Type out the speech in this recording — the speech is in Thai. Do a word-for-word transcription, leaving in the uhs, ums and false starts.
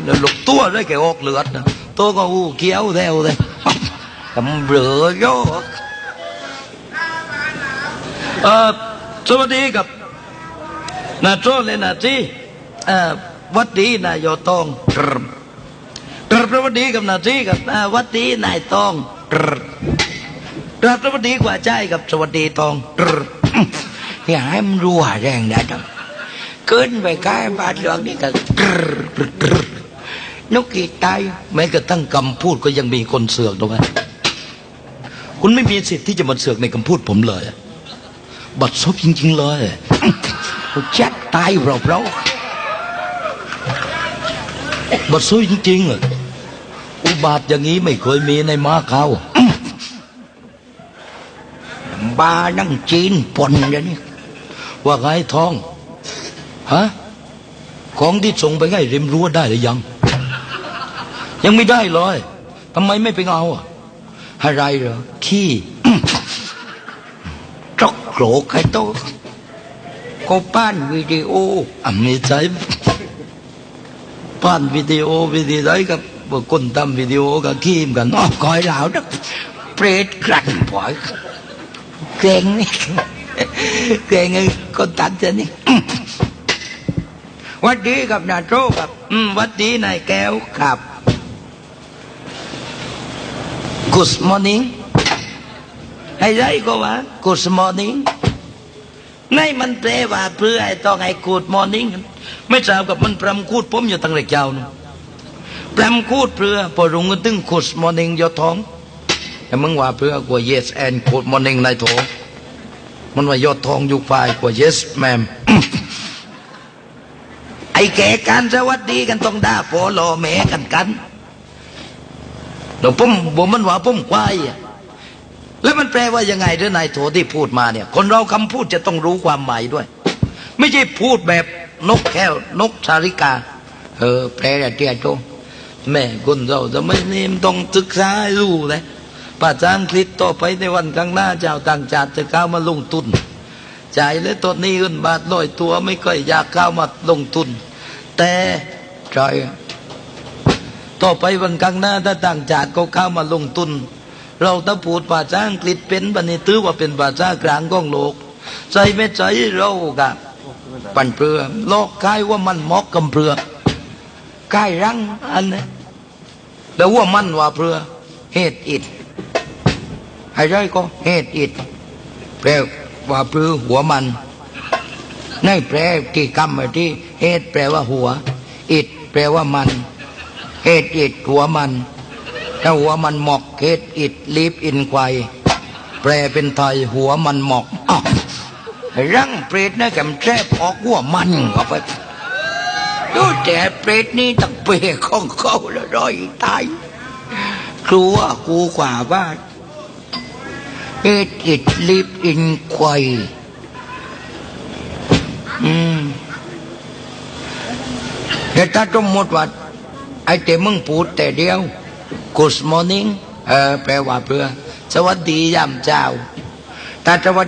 หลุกตัวได้แกออกเลือดนะตัวก็อู้เกี้ยวแถวเลยกำเรือโยกเออสวัสดีกับนาโจเลยนะจีเออวัดดีนายโยตองกรกรสวัสดีกับนาจีกับวัดดีนายตองกรกรสวัสดีกว่าใจกับสวัสดีตองกรอยากให้มันรัวแรงได้จังเกินไปใกล้บ้านเรืองนี่ก็กรกรนกกีตายแม้กระทั่งคำพูดก็ยังมีคนเสือกด้วยคุณไม่มีสิทธิ์ที่จะมาเสือกในคำพูดผมเลยบัดซบจริงๆเลยแจ็คตายเราเราบัดซบจริงๆอ่ะอุบาทอย่างนี้ไม่เคยมีในม้าเขาบานั่งจีนปนอย่างนี้ว่าไงทองฮะของที่ส่งไปให้ริมรั้วได้หรือยังยังไม่ได้เลยทำไมไม่ไปเอาอ่ะอะไรเหรอขี้จอกโกรกใครโตก็ป้านวิดีโออ่ะไม่ใช่ป้านวิดีโอวิดีโอกับบุคคลทำวิดีโอกับขี้มกันอ้อคอยเหล่านักเปรตกลั่นปล่อยเก่งนี่เก่งไอ้คนตัดจะนี่วัดดีกับนาโจกับวัดดีนายแก้วครับ Good morning ให้ไรก็ว่า Good morning ในมันแปลว่าเพื่อไอ้ต้องไอ้ Good morning ไม่ทราบกับมันพรำคูดผมอยู่ตั้งแต่เจ้านะพรำคูดเพื่อพอรุ่งก็ตึง Good morning ยอดท้องแต่มึงว่าเพื่อกว่า yes and Good morning นายโถมันว่ายอดทองอยู่ฝ่ายกว่า yes ma'am ไอ้แก่การสวัสดีกันต้องด่าพอรอแม่กันกันเดี๋ยวผมบอกมันว่าผมควายแล้วมันแปลว่ายังไงเรื่องนายโถที่พูดมาเนี่ยคนเราคำพูดจะต้องรู้ความหมายด้วยไม่ใช่พูดแบบนกแก้วนกสาริกาเออแปลแต่เตี้ยโตแม่คนเราจะไม่เนมต้องศึกษาให้รู้เลยภาษาอังกฤษต่อไปในวันข้างหน้าเจ้าต่างชาติจะเข้ามาลงทุนจ่ายเลยตัวนี้ขึ้นบาทลอยตัวไม่ค่อยอยากเข้ามาลงทุนแต่ใช่ต่อไปวันข้างหน้าถ้าต่างชาติเขาเข้ามาลงทุนเราถ้าพูดภาษาอังกฤษเป็นบันนี้ถือว่าเป็นภาษากลางของโลกใจไม่ใจเรากับปั่นเปลือโลกกายว่ามันมอกกำเปลือกายรังอันนี้แล้วว่ามันว่าเปลือเหตุอิดให้ได้ก็เหตุอิดแปลว่าเปลือหัวมันในแปลที่กรรมที่เหตุแปลว่าหัวอิดแปลว่ามันเหตุอิดหัวมันถ้าหัวมันหมอกเหตุอิดลีบอินควายแปลเป็นไทยหัวมันหมอกอ้าวรังเปรตนะแกมแทบออกหัวมันก็ไปดูแต่เปรตนี่ตั้งเปรตของเขาแล้วรอยตายครัวกูกว่าบ้านเหตุอิดลีบอินควายอืมแต่ถ้าสมมติว่าไอ้เจ้มึงพูดแต่เดียว Good morning เออแปลว่าเพื่อสวัสดียามเช้าถ้าสวัส